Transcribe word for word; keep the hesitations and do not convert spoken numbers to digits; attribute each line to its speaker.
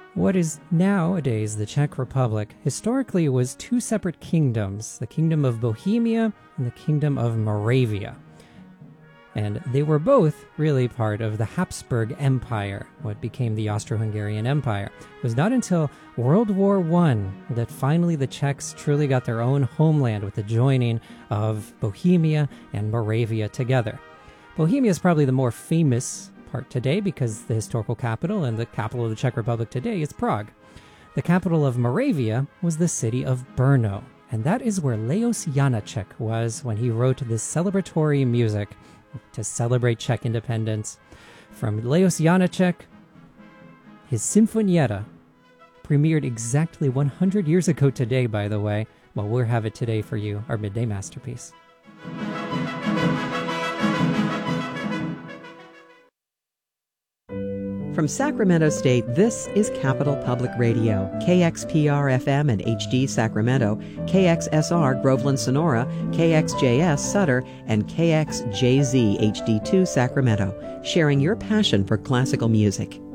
Speaker 1: What is nowadays the Czech Republic historically was two separate kingdoms, the Kingdom of Bohemia and the Kingdom of Moravia. And they were both really part of the Habsburg Empire, what became the Austro-Hungarian Empire. It was not until World War One that finally the Czechs truly got their own homeland with the joining of Bohemia and Moravia together. Bohemia is probably the more famous part today because the historical capital and the capital of the Czech Republic today is Prague. The capital of Moravia was the city of Brno, and that is where Leos Janáček was when he wrote this celebratory music to celebrate Czech independence. From Leos Janáček, his Sinfonietta premiered exactly one hundred years ago today, by the way. Well, we'll have it today for you, our midday masterpiece.
Speaker 2: From Sacramento State, this is Capital Public Radio, K X P R F M and H D Sacramento, K X S R Groveland Sonora, K X J S Sutter, and K X J Z H D two Sacramento, sharing your passion for classical music.